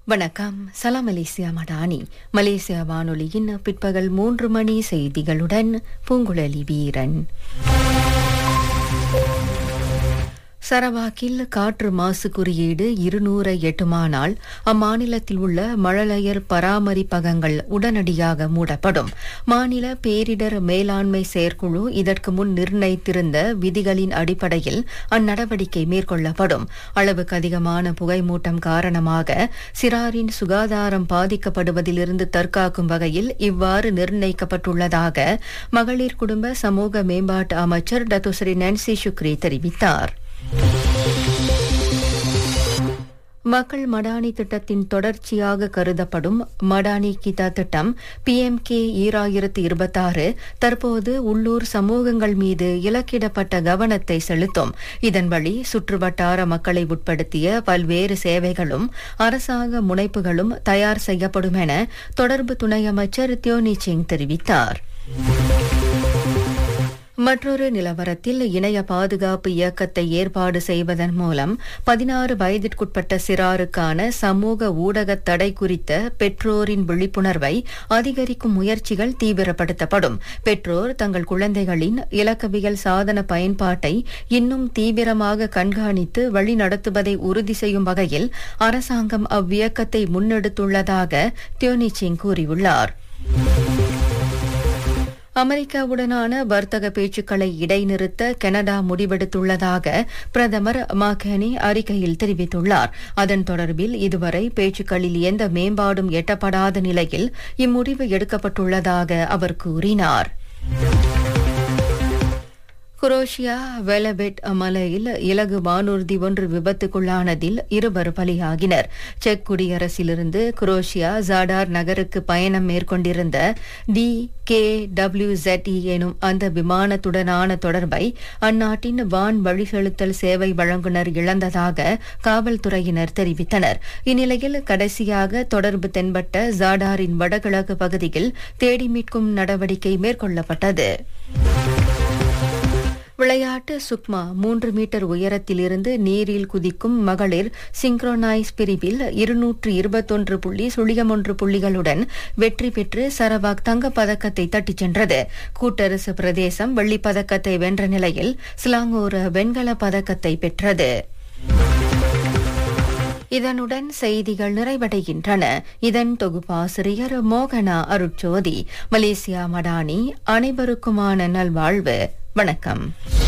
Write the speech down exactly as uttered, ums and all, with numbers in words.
வணக்கம். சலாம் Malaysia Madani. Malaysia வானொலியின் பிற்பகல் மூன்று மணி செய்திகளுடன் பூங்குழலி வீரன். சரவாக்கில் காற்று மாசு குறியீடு இருநூறை எட்டுமானால் அம்மாநிலத்தில் உள்ள மழலையர் பராமரிப்பகங்கள் உடனடியாக மூடப்படும். மாநில பேரிடர் மேலாண்மை செயற்குழு இதற்கு முன் நிர்ணயித்திருந்த விதிகளின் அடிப்படையில் அந்நடவடிக்கை மேற்கொள்ளப்படும். அளவுக்கு அதிகமான புகைமூட்டம் காரணமாக சிறாரின் சுகாதாரம் பாதிக்கப்படுவதிலிருந்து தற்காக்கும் வகையில் இவ்வாறு நிர்ணயிக்கப்பட்டுள்ளதாக மகளிர் குடும்ப சமூக மேம்பாட்டு அமைச்சர் டத்துஸ்ரீ நான்சி ஷுக்ரி தெரிவித்தார். மக்கள் மடானி திட்டத்தின் தொடர்ச்சியாக கருதப்படும் மடானி கிதா திட்டம் பி எம் கே ஈராயிரத்து இருபத்தாறு தற்போது உள்ளூர் சமூகங்கள் மீது இலக்கிடப்பட்ட கவனத்தை செலுத்தும். இதன் வழி சுற்றுவட்டார மக்களை உட்படுத்திய பல்வேறு சேவைகளும் அரசாங்க முனைப்புகளும் தயார் செய்யப்படும் என தொடர்பு துணை அமைச்சர் தியோனி சிங் தெரிவித்தார். மற்றொரு நிலவரத்தில் இணைய பாதுகாப்பு இயக்கத்தை ஏற்பாடு செய்வதன் மூலம் பதினாறு வயதிற்குட்பட்ட சிறாருக்கான சமூக ஊடக தடை குறித்த பெற்றோரின் விழிப்புணர்வை அதிகரிக்கும் முயற்சிகள் தீவிரப்படுத்தப்படும். பெற்றோர் தங்கள் குழந்தைகளின் இலக்கவியல் சாதன பயன்பாட்டை இன்னும் தீவிரமாக கண்காணித்து வழிநடத்துவதை உறுதி செய்யும் வகையில் அரசாங்கம் அவ்வியக்கத்தை முன்னெடுத்துள்ளதாக தியோனி சிங் கூறியுள்ளார். அமெரிக்காவுடனான வர்த்தக பேச்சுக்களை இடைநிறுத்த கனடா முடிவெடுத்துள்ளதாக பிரதமர் மாகனி அறிக்கையில் தெரிவித்துள்ளார். அதன் தொடர்பில் இதுவரை பேச்சுக்களில் எந்த மேம்பாடும் எட்டப்படாத நிலையில் இம்முடிவு எடுக்கப்பட்டுள்ளதாக அவர் கூறினார். குரோஷியா வெலபெட் மலையில் இலகு வானூர்தி ஒன்று விபத்துக்குள்ளானதில் இருவர் பலியாகினர். செக் குடியரசிலிருந்து குரோஷியா ஜாடார் நகருக்கு பயணம் மேற்கொண்டிருந்த டி கே டபிள்யூ ஜெட் எனும் அந்த விமானத்துடனான தொடர்பை அந்நாட்டின் வான் வழிசெலுத்தல் சேவை வழங்குநர் இழந்ததாக காவல்துறையினர் தெரிவித்தனர். இந்நிலையில் கடைசியாக தொடர்பு தென்பட்ட ஜாடாரின் வடகிழக்கு பகுதியில் தேடி மீட்கும் நடவடிக்கை மேற்கொள்ளப்பட்டது. விளையாட்டு சுக்மா மூன்று மீட்டர் உயரத்திலிருந்து நீரில் குதிக்கும் மகளிர் சிங்க்ரோனைஸ் பிரிவில் இருநூற்று இருபத்தொன்று புள்ளி சுழியம் ஒன்று புள்ளிகளுடன் வெற்றி பெற்று சரவாக் தங்கப்பதக்கத்தை தட்டிச் சென்றது. கூட்டரசு பிரதேசம் வெள்ளிப்பதக்கத்தை வென்ற நிலையில் சிலாங்கூர் வெண்கலப் பதக்கத்தை பெற்றது. இதனுடன் செய்திகள் நிறைவடைகின்றன. இதன் தொகுப்பாசிரியர் மோகனா அருட்சோதி. மலேசியா மடானி. அனைவருக்குமான நல்வாழ்வு. வணக்கம்.